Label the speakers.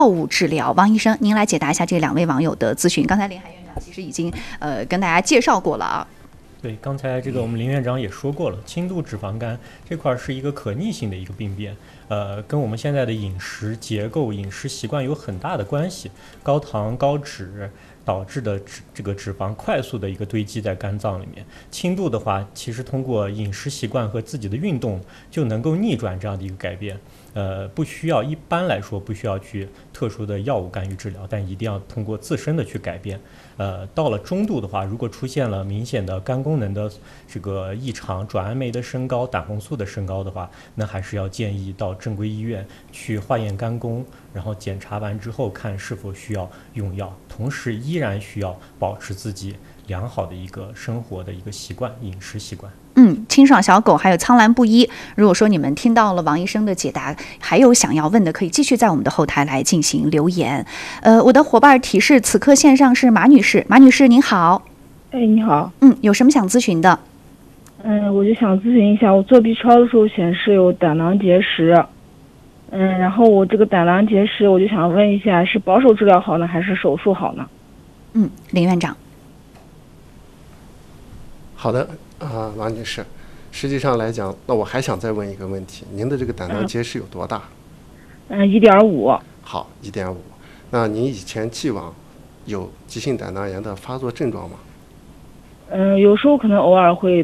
Speaker 1: 药物治疗。王医生，您来解答一下这两位网友的咨询。刚才林海院长其实已经跟大家介绍过了啊。
Speaker 2: 对，刚才这个我们林院长也说过了，轻度脂肪肝这块是一个可逆性的一个病变，跟我们现在的饮食结构、饮食习惯有很大的关系。高糖高脂导致的这个脂肪快速的一个堆积在肝脏里面。轻度的话，其实通过饮食习惯和自己的运动就能够逆转这样的一个改变。不需要，一般来说不需要去特殊的药物干预治疗，但一定要通过自身的去改变。到了中度的话，如果出现了明显的肝功能的这个异常，转氨酶的升高、胆红素的升高的话，那还是要建议到正规医院去化验肝功，然后检查完之后看是否需要用药，同时依然需要保持自己良好的一个生活的一个习惯，饮食习惯。
Speaker 1: 清爽小狗还有苍兰布衣，如果说你们听到了王医生的解答，还有想要问的，可以继续在我们的后台来进行留言。我的伙伴提示，此刻线上是马女士，马女士您好。
Speaker 3: 你好。
Speaker 1: 有什么想咨询的？
Speaker 3: 我就想咨询一下，我做 B 超的时候显示有胆囊结石，然后我这个胆囊结石，我就想问一下，是保守治疗好呢，还是手术好呢？
Speaker 1: 林院长。
Speaker 4: 好的王女士，实际上来讲，那我还想再问一个问题，您的这个胆囊结石有多大
Speaker 3: ？1.5。
Speaker 4: 好，1.5。那您以前既往有急性胆囊炎的发作症状吗？
Speaker 3: 有时候可能偶尔会